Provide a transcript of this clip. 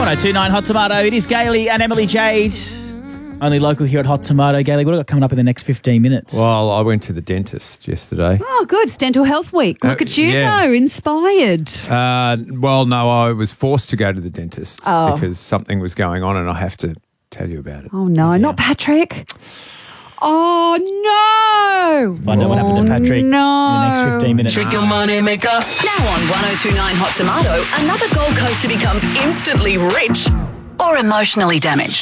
1029 Hot Tomato. It is Gailey and Emily Jade. Only local here at Hot Tomato. Gailey, what have we got coming up in the next 15 minutes? Well, I went to the dentist yesterday. Oh, good. It's Dental Health Week. Look at you, yeah. inspired. Well, no, I was forced to go to the dentist Oh. because something was going on and I have to tell you about it. Oh, no, not Patrick. Oh, no. Find out what happened to Patrick in the next 15 minutes. Trick your money maker. Now on 1029 Hot Tomato, another Gold Coaster becomes instantly rich or emotionally damaged.